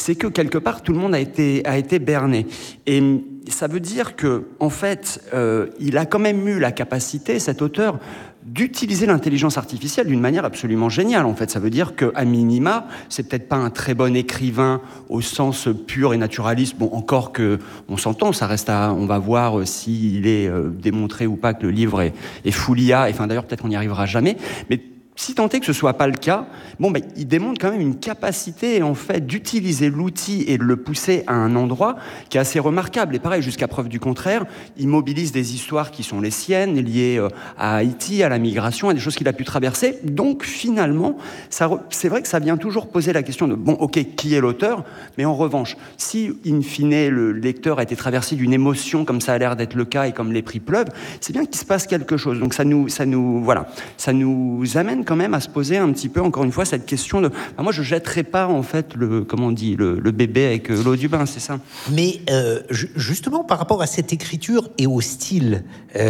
c'est que quelque part tout le monde a été berné. Et ça veut dire que, en fait, il a quand même eu la capacité, cet auteur, d'utiliser l'intelligence artificielle d'une manière absolument géniale. En fait, ça veut dire qu'à minima, c'est peut-être pas un très bon écrivain au sens pur et naturaliste. Bon, encore que on s'entend, ça reste on va voir s'il est démontré ou pas que le livre est full IA. Enfin, d'ailleurs, peut-être qu'on n'y arrivera jamais. Mais si tant est que ce soit pas le cas, il démontre quand même une capacité en fait d'utiliser l'outil et de le pousser à un endroit qui est assez remarquable. Et pareil, jusqu'à preuve du contraire, il mobilise des histoires qui sont les siennes, liées à Haïti, à la migration, à des choses qu'il a pu traverser. Donc finalement, c'est vrai que ça vient toujours poser la question de qui est l'auteur ? Mais en revanche, si in fine le lecteur a été traversé d'une émotion comme ça a l'air d'être le cas et comme les prix pleuvent, c'est bien qu'il se passe quelque chose. Donc ça nous amène quand même à se poser un petit peu, encore une fois, cette question de... moi, je jetterai pas, en fait, le bébé avec l'eau du bain, c'est ça. Mais justement, par rapport à cette écriture et au style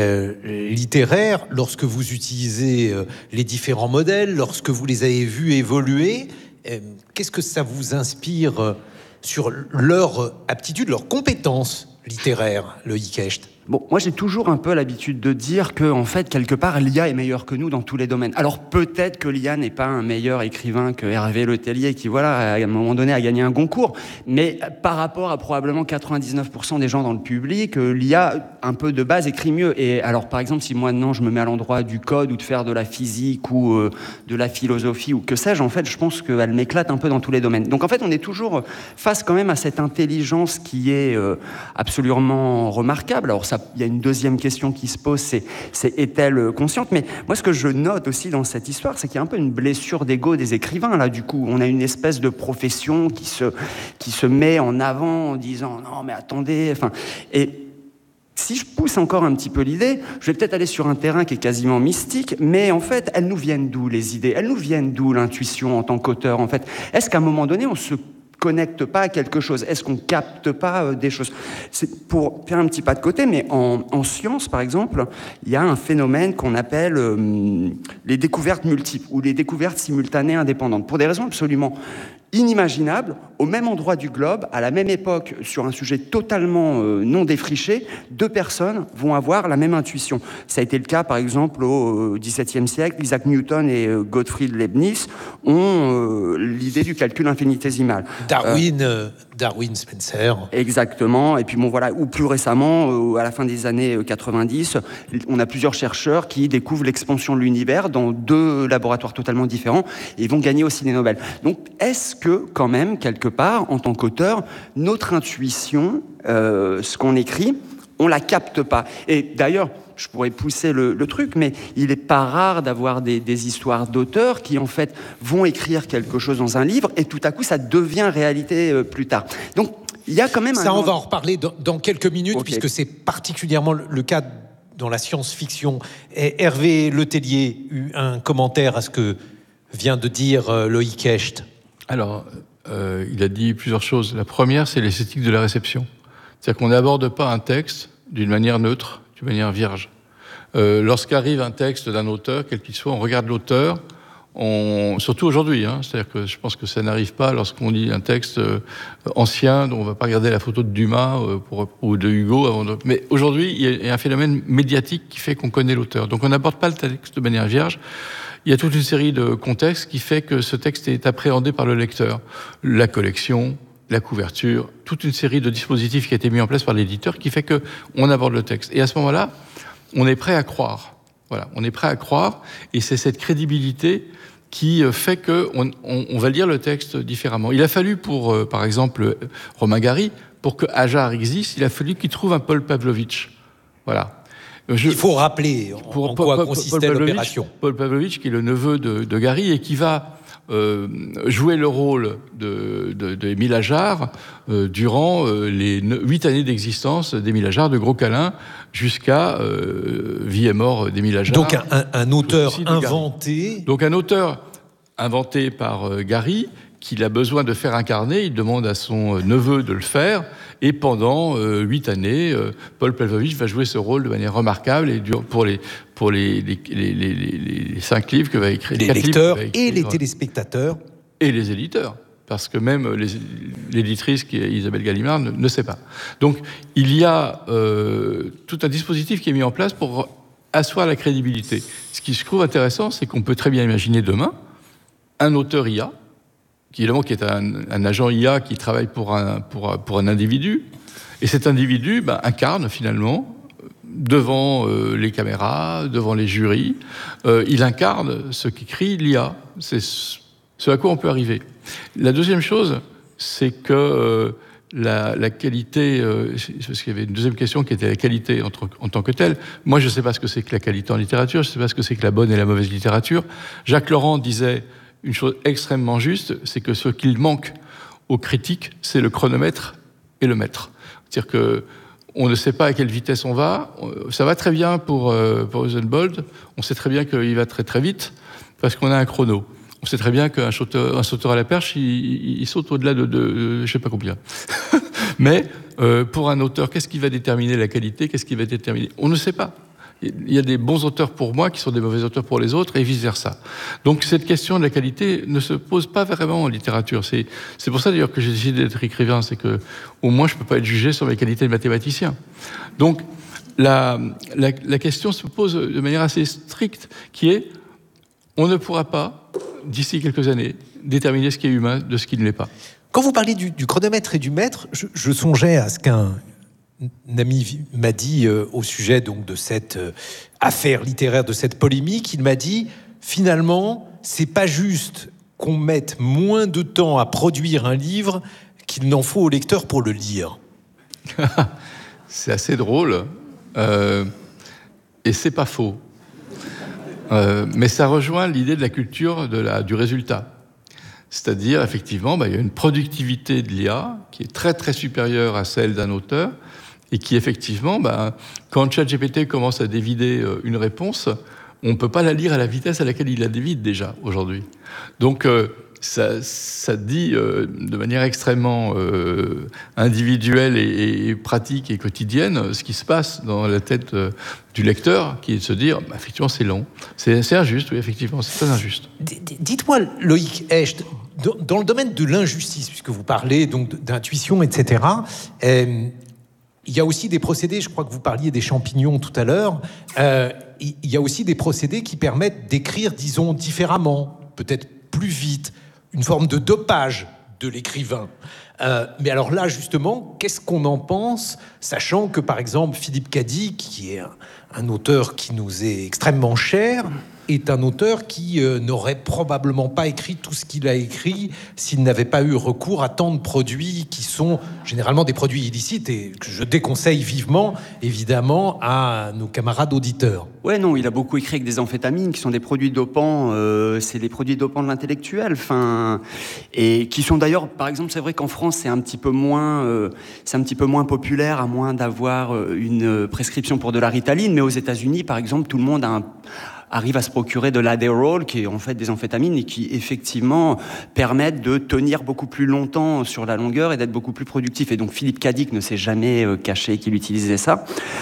littéraire, lorsque vous utilisez les différents modèles, lorsque vous les avez vus évoluer, qu'est-ce que ça vous inspire sur leur aptitude, leurs compétences littéraires, Loïc Hecht ? Moi, j'ai toujours un peu l'habitude de dire que, en fait, quelque part, l'IA est meilleure que nous dans tous les domaines. Alors, peut-être que l'IA n'est pas un meilleur écrivain que Hervé Letellier, qui, à un moment donné, a gagné un Goncourt. Mais par rapport à probablement 99% des gens dans le public, l'IA, un peu de base, écrit mieux. Et alors, par exemple, si moi, maintenant, je me mets à l'endroit du code ou de faire de la physique ou de la philosophie ou que sais-je, en fait, je pense qu'elle m'éclate un peu dans tous les domaines. Donc, en fait, on est toujours face quand même à cette intelligence qui est absolument remarquable. Alors, il y a une deuxième question qui se pose, est-elle consciente ? Mais moi, ce que je note aussi dans cette histoire, c'est qu'il y a un peu une blessure d'ego des écrivains. Là, du coup, on a une espèce de profession qui se met en avant en disant « Non, mais attendez !» Et si je pousse encore un petit peu l'idée, je vais peut-être aller sur un terrain qui est quasiment mystique, mais en fait, elles nous viennent d'où, les idées ? Elles nous viennent d'où, l'intuition en tant qu'auteur, en fait ? Est-ce qu'à un moment donné, on se connecte pas à quelque chose ? Est-ce qu'on capte pas des choses ? C'est pour faire un petit pas de côté, mais en science, par exemple, il y a un phénomène qu'on appelle les découvertes multiples ou les découvertes simultanées indépendantes, pour des raisons absolument inimaginable, au même endroit du globe, à la même époque, sur un sujet totalement non défriché, deux personnes vont avoir la même intuition. Ça a été le cas, par exemple, au XVIIe siècle. Isaac Newton et Gottfried Leibniz ont l'idée du calcul infinitésimal. Darwin Spencer. Exactement. Et puis ou plus récemment, à la fin des années 90, on a plusieurs chercheurs qui découvrent l'expansion de l'univers dans deux laboratoires totalement différents et vont gagner aussi des Nobel. Donc, est-ce que, quand même, quelque part, en tant qu'auteur, notre intuition, ce qu'on écrit, on la capte pas. Et d'ailleurs, je pourrais pousser le truc, mais il n'est pas rare d'avoir des histoires d'auteurs qui, en fait, vont écrire quelque chose dans un livre et tout à coup, ça devient réalité plus tard. Donc, il y a quand même on va en reparler dans quelques minutes, puisque c'est particulièrement le cas dans la science-fiction. Et Hervé Letellier eut un commentaire à ce que vient de dire Loïc Hecht. Alors, il a dit plusieurs choses. La première, c'est l'esthétique de la réception. C'est-à-dire qu'on n'aborde pas un texte d'une manière neutre, d'une manière vierge. Lorsqu'arrive un texte d'un auteur, quel qu'il soit, on regarde l'auteur, surtout aujourd'hui, c'est-à-dire que je pense que ça n'arrive pas lorsqu'on lit un texte ancien, dont on ne va pas regarder la photo de Dumas ou de Hugo. Mais aujourd'hui, il y a un phénomène médiatique qui fait qu'on connaît l'auteur. Donc on n'aborde pas le texte de manière vierge. Il y a toute une série de contextes qui fait que ce texte est appréhendé par le lecteur. La collection, la couverture, toute une série de dispositifs qui a été mis en place par l'éditeur qui fait qu'on aborde le texte. Et à ce moment-là, on est prêt à croire. Voilà, on est prêt à croire, et c'est cette crédibilité qui fait qu'on va lire le texte différemment. Il a fallu pour, par exemple, Romain Gary, pour que Ajar existe, il a fallu qu'il trouve un Paul Pavlovitch. Voilà. Il faut rappeler en quoi consistait l'opération. Paul Pavlovitch, qui est le neveu de Gary, et qui va jouer le rôle d'Émile Ajar durant les 8 années d'existence d'Émile Ajar, de Gros Câlin, jusqu'à vie et mort d'Émile Ajar. Donc un auteur inventé. Donc un auteur inventé par Gary, qu'il a besoin de faire incarner, il demande à son neveu de le faire, et pendant 8 années, Paul Pavlovitch va jouer ce rôle de manière remarquable, et pour les 5 livres que va écrire... Les lecteurs et les téléspectateurs. Et les éditeurs. Parce que même l'éditrice, qui est Isabelle Gallimard, ne sait pas. Donc, il y a tout un dispositif qui est mis en place pour asseoir la crédibilité. Ce qui se trouve intéressant, c'est qu'on peut très bien imaginer demain un auteur IA, qui est un agent IA qui travaille pour un individu, et cet individu incarne finalement, devant les caméras, devant les jurys, il incarne ce qu'écrit l'IA. C'est ce à quoi on peut arriver. La deuxième chose, c'est que la qualité, parce qu'il y avait une deuxième question qui était la qualité en tant que telle. Moi, je ne sais pas ce que c'est que la qualité en littérature, je ne sais pas ce que c'est que la bonne et la mauvaise littérature. Jacques Laurent disait une chose extrêmement juste, c'est que ce qu'il manque aux critiques, c'est le chronomètre et le mètre. C'est-à-dire que on ne sait pas à quelle vitesse on va. Ça va très bien pour Usain Bolt. On sait très bien qu'il va très très vite parce qu'on a un chrono. On sait très bien qu'un sauteur à la perche, il saute au-delà de je sais pas combien. Mais pour un auteur, qu'est-ce qui va déterminer la qualité? Qu'est-ce qui va déterminer? On ne sait pas. Il y a des bons auteurs pour moi qui sont des mauvais auteurs pour les autres et vice-versa. Donc cette question de la qualité ne se pose pas vraiment en littérature. C'est pour ça d'ailleurs que j'ai décidé d'être écrivain, c'est que au moins je ne peux pas être jugé sur mes qualités de mathématicien. Donc la question se pose de manière assez stricte, qui est on ne pourra pas, d'ici quelques années, déterminer ce qui est humain de ce qui ne l'est pas. Quand vous parlez du chronomètre et du mètre, je songeais à ce qu'un ami m'a dit au sujet donc de cette affaire littéraire, de cette polémique. Il m'a dit, finalement, c'est pas juste qu'on mette moins de temps à produire un livre qu'il n'en faut au lecteur pour le lire. C'est assez drôle, et c'est pas faux. Mais ça rejoint l'idée de la culture du résultat. C'est-à-dire, effectivement, il y a une productivité de l'IA qui est très très supérieure à celle d'un auteur, et qui, effectivement, quand ChatGPT commence à dévider une réponse, on ne peut pas la lire à la vitesse à laquelle il la dévide déjà, aujourd'hui. Donc, ça dit de manière extrêmement individuelle et pratique et quotidienne ce qui se passe dans la tête du lecteur, qui est de se dire, effectivement, c'est long. C'est injuste, oui, effectivement, c'est très injuste. Dites-moi, Loïc Hecht, dans le domaine de l'injustice, puisque vous parlez donc d'intuition, etc., il y a aussi des procédés, je crois que vous parliez des champignons tout à l'heure, il y a aussi des procédés qui permettent d'écrire, disons, différemment, peut-être plus vite, une forme de dopage de l'écrivain. Mais alors là, justement, qu'est-ce qu'on en pense, sachant que, par exemple, Philippe Cadic, qui est un auteur qui nous est extrêmement cher, est un auteur qui n'aurait probablement pas écrit tout ce qu'il a écrit s'il n'avait pas eu recours à tant de produits qui sont généralement des produits illicites et que je déconseille vivement, évidemment, à nos camarades auditeurs. Ouais, non, il a beaucoup écrit avec des amphétamines qui sont des produits dopants, c'est les produits dopants de l'intellectuel, et qui sont d'ailleurs, par exemple, c'est vrai qu'en France, c'est un petit peu moins populaire, à moins d'avoir une prescription pour de la Ritaline, mais aux États-Unis, par exemple, tout le monde arrive à se procurer de l'Adderall, qui est en fait des amphétamines et qui effectivement permettent de tenir beaucoup plus longtemps sur la longueur et d'être beaucoup plus productif. Et donc Philippe Cadic ne s'est jamais caché qu'il utilisait ça.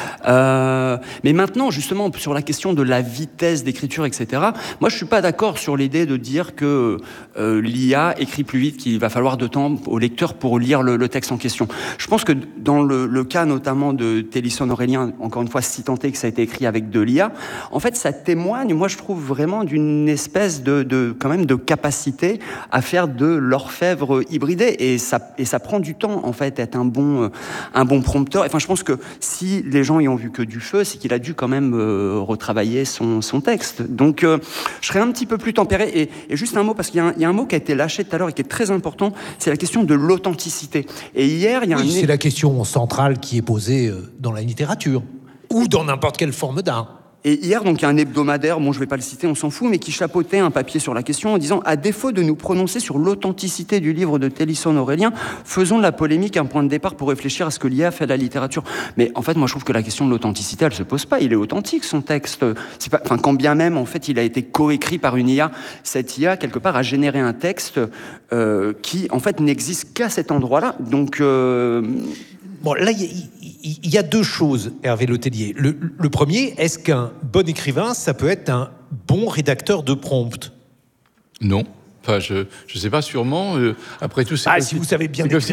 Mais maintenant, justement, sur la question de la vitesse d'écriture, etc., moi je suis pas d'accord sur l'idée de dire que l'IA écrit plus vite, qu'il va falloir de temps au lecteur pour lire le texte en question. Je pense que dans le cas notamment de Télisson Aurélien, encore une fois, si tant est que ça a été écrit avec de l'IA, en fait ça témoigne, moi je trouve vraiment d'une espèce quand même de capacité à faire de l'orfèvre hybridé, et ça prend du temps en fait être un bon prompteur. Enfin, je pense que si les gens y ont vu que du feu, c'est qu'il a dû quand même retravailler son texte. Donc je serais un petit peu plus tempéré, et juste un mot, parce qu'il y a un mot qui a été lâché tout à l'heure et qui est très important, c'est la question de l'authenticité. Et hier, il y a c'est la question centrale qui est posée dans la littérature ou dans n'importe quelle forme d'art. Et hier, donc, il y a un hebdomadaire, bon, je ne vais pas le citer, on s'en fout, mais qui chapeautait un papier sur la question en disant « À défaut de nous prononcer sur l'authenticité du livre de Télisson Aurélien, faisons de la polémique un point de départ pour réfléchir à ce que l'IA fait de la littérature. » Mais en fait, moi, je trouve que la question de l'authenticité, elle ne se pose pas. Il est authentique, son texte. C'est pas, quand bien même, en fait, il a été coécrit par une IA, cette IA, quelque part, a généré un texte qui, en fait, n'existe qu'à cet endroit-là. Donc... Bon, là, il y a deux choses, Hervé Letellier. Le premier, est-ce qu'un bon écrivain, ça peut être un bon rédacteur de prompt ? Non. Enfin, je sais pas, sûrement. Après tout, si vous savez bien écrire,